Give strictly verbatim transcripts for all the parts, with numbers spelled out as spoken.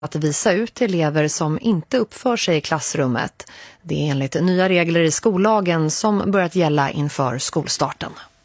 att visa ut elever som inte uppför sig i klassrummet. Det är enligt nya regler i skollagen som börjat gälla inför skolstarten.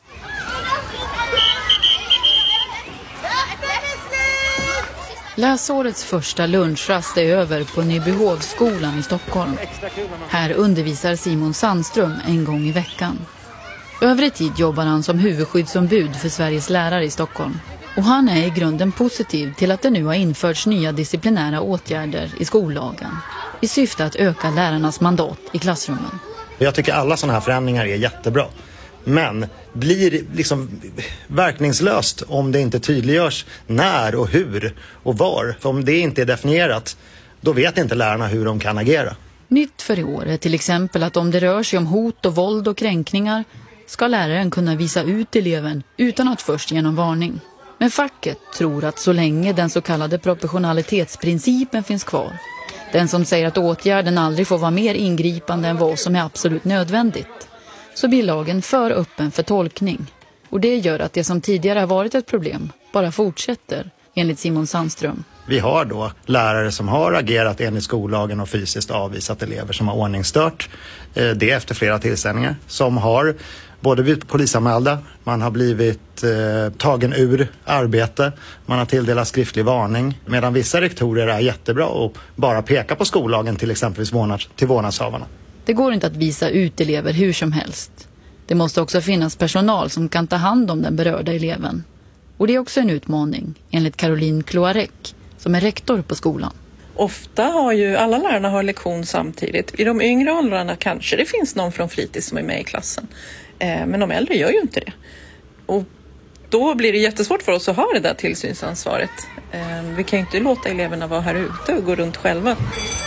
Läsårets första lunchrast är över på Nybyhovsskolan i Stockholm. Här undervisar Simon Sandström en gång i veckan. Övrig tid jobbar han som huvudskyddsombud för Sveriges lärare i Stockholm. Och han är i grunden positiv till att det nu har införts nya disciplinära åtgärder i skollagen i syfte att öka lärarnas mandat i klassrummen. Jag tycker alla sådana här förändringar är jättebra. Men blir liksom verkningslöst om det inte tydliggörs när och hur och var. För om det inte är definierat, då vet inte lärarna hur de kan agera. Nytt för i år är till exempel att om det rör sig om hot och våld och kränkningar ska läraren kunna visa ut eleven utan att först ge någon varning. Men facket tror att så länge den så kallade proportionalitetsprincipen finns kvar, den som säger att åtgärden aldrig får vara mer ingripande än vad som är absolut nödvändigt, så blir lagen för öppen för tolkning. Och det gör att det som tidigare har varit ett problem bara fortsätter, enligt Simon Sandström. Vi har då lärare som har agerat enligt skollagen och fysiskt avvisat elever som har ordningsstört. Det efter flera tillställningar. Som har både blivit polisanmälda, man har blivit eh, tagen ur arbete, man har tilldelat skriftlig varning. Medan vissa rektorer är jättebra och bara peka på skollagen till exempelvis vårdnads, till vårdnadshavarna. Det går inte att visa ut elever hur som helst. Det måste också finnas personal som kan ta hand om den berörda eleven. Och det är också en utmaning, enligt Caroline Cloarec, som är rektor på skolan. Ofta har ju alla lärarna har lektion samtidigt. I de yngre åldrarna kanske det finns någon från fritids som är med i klassen. Eh, men de äldre gör ju inte det. Och då blir det jättesvårt för oss att ha det där tillsynsansvaret. Eh, vi kan ju inte låta eleverna vara här ute och gå runt själva.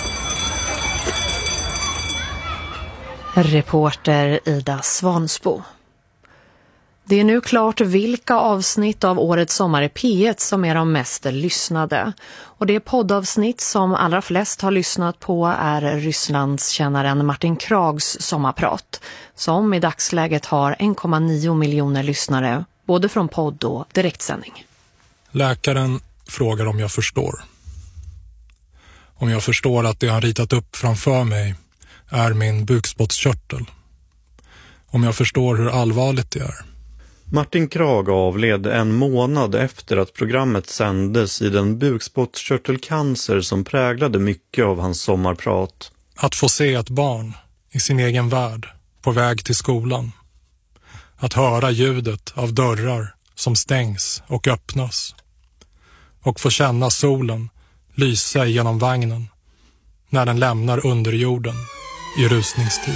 Reporter Ida Svansbo. Det är nu klart vilka avsnitt av årets sommar i P ett som är de mest lyssnade. Och det poddavsnitt som allra flest har lyssnat på är Rysslandskännaren Martin Krags sommarprat, som i dagsläget har en komma nio miljoner lyssnare, både från podd och direktsändning. Läkaren frågar om jag förstår. Om jag förstår att det han ritat upp framför mig är min bukspottkörtel. Om jag förstår hur allvarligt det är. Martin Krag avled en månad efter att programmet sändes i den bukspottkörtelcancer som präglade mycket av hans sommarprat. Att få se ett barn i sin egen värld på väg till skolan. Att höra ljudet av dörrar som stängs och öppnas. Och få känna solen lysa genom vagnen när den lämnar underjorden i rusningstid.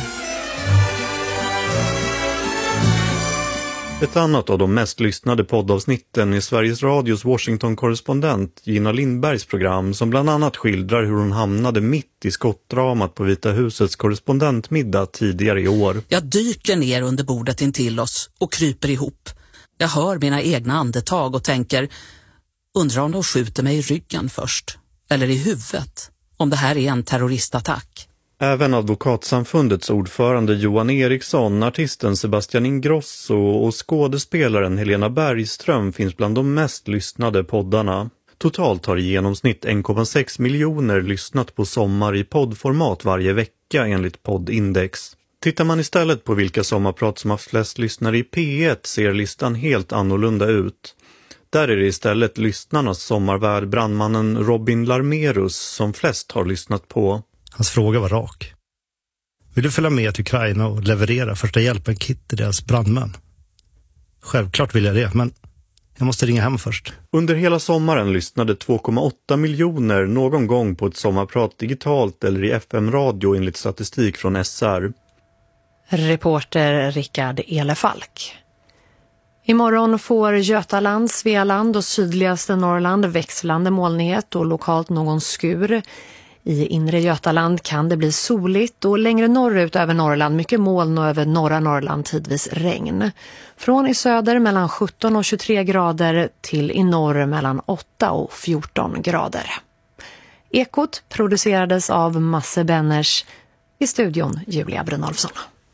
Ett annat av de mest lyssnade poddavsnitten är Sveriges Radios Washington-korrespondent Gina Lindbergs program som bland annat skildrar hur hon hamnade mitt i skottdramat på Vita husets korrespondentmiddag tidigare i år. Jag dyker ner under bordet intill oss och kryper ihop. Jag hör mina egna andetag och tänker, undrar om de skjuter mig i ryggen först, eller i huvudet, om det här är en terroristattack. Även advokatsamfundets ordförande Johan Eriksson, artisten Sebastian Ingrosso och skådespelaren Helena Bergström finns bland de mest lyssnade poddarna. Totalt har i genomsnitt en komma sex miljoner lyssnat på Sommar i poddformat varje vecka enligt Poddindex. Tittar man istället på vilka sommarprat som har flest lyssnare i P ett ser listan helt annorlunda ut. Där är det istället lyssnarnas sommarvärd brandmannen Robin Larmerus som flest har lyssnat på. Hans fråga var rak. Vill du följa med till Ukraina och leverera första hjälpen-kit till deras brandmän? Självklart vill jag det, men jag måste ringa hem först. Under hela sommaren lyssnade två komma åtta miljoner någon gång på ett sommarprat digitalt eller i F M-radio enligt statistik från S R. Reporter Rickard Elefalk. Imorgon får Götaland, Svealand och sydligaste Norrland växlande molnighet och lokalt någon skur. I inre Götaland kan det bli soligt och längre norrut över Norrland mycket moln och över norra Norrland tidvis regn. Från i söder mellan sjutton och tjugotre grader till i norr mellan åtta och fjorton grader. Ekot producerades av Masse Benners, i studion Julia Brunolfsson.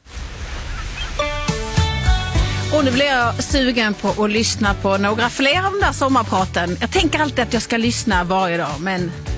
Och nu blir jag sugen på att lyssna på några fler av de där sommarpraten. Jag tänker alltid att jag ska lyssna varje dag, men